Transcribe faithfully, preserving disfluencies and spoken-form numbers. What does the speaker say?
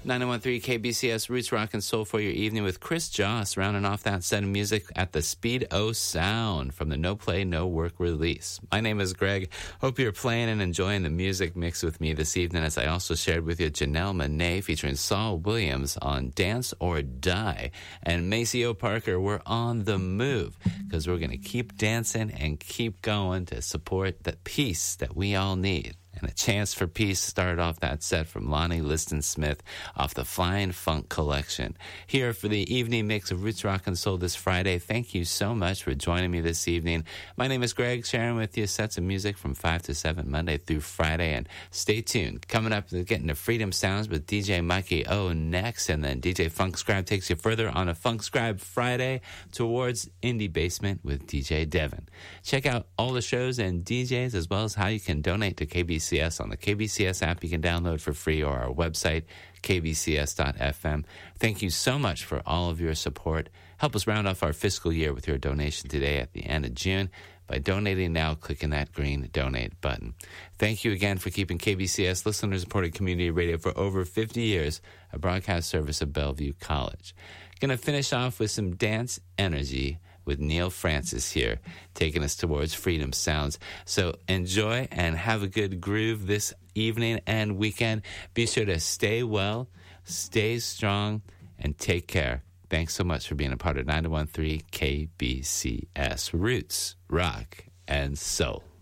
ninety-one point three K B C S Roots Rock and Soul for your evening with Chris Joss, rounding off that set of music at the Speed O Sound from the No Play, No Work release. My name is Greg. Hope you're playing and enjoying the music mix with me this evening, as I also shared with you Janelle Monáe featuring Saul Williams on Dance or Die. And Maceo Parker, we're on the move because we're going to keep dancing and keep going to support the peace that we all need. And a chance for peace started off that set from Lonnie Liston Smith off the Flying Funk collection. Here for the evening mix of Roots Rock and Soul this Friday. Thank you so much for joining me this evening. My name is Greg, sharing with you sets of music from five to seven, Monday through Friday. And stay tuned. Coming up, we're getting to Freedom Sounds with D J Mikey O next. And then D J Funk Scribe takes you further on a Funk Scribe Friday towards Indie Basement with D J Devin. Check out all the shows and D Js, as well as how you can donate to K B C S on the K B C S app you can download for free, or our website, k b c s dot f m. Thank you so much for all of your support. Help us round off our fiscal year with your donation today at the end of June by donating now, clicking that green donate button. Thank you again for keeping K B C S listener-supported community radio for over fifty years, a broadcast service of Bellevue College. Going to finish off with some dance energy with Neil Francis here, taking us towards Freedom Sounds. So enjoy and have a good groove this evening and weekend. Be sure to stay well, stay strong, and take care. Thanks so much for being a part of ninety-one point three K B C S Roots, Rock, and Soul.